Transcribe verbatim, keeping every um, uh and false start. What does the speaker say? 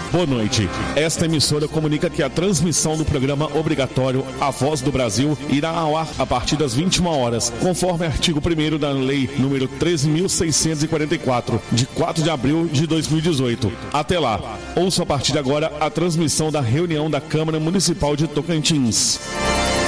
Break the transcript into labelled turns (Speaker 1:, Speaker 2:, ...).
Speaker 1: Boa noite. Esta emissora comunica que a transmissão do programa obrigatório A Voz do Brasil irá ao ar a partir das vinte e uma horas, conforme artigo primeiro da Lei número treze mil seiscentos e quarenta e quatro, de quatro de abril de dois mil e dezoito. Até lá, ouça a partir de agora a transmissão da reunião da Câmara Municipal de Tocantins.